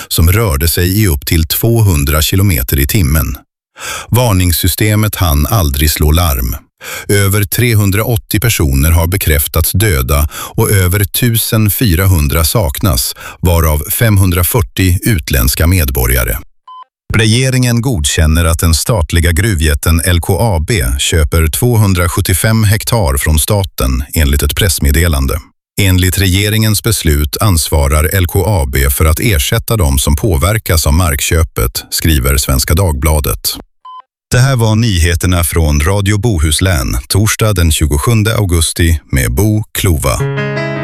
som rörde sig i upp till 200 kilometer i timmen. Varningssystemet hann aldrig slå larm. Över 380 personer har bekräftats döda och över 1400 saknas, varav 540 utländska medborgare. Regeringen godkänner att den statliga gruvjätten LKAB köper 275 hektar från staten enligt ett pressmeddelande. Enligt regeringens beslut ansvarar LKAB för att ersätta dem som påverkas av markköpet, skriver Svenska Dagbladet. Det här var nyheterna från Radio Bohuslän, torsdag den 27 augusti med Bo Klova.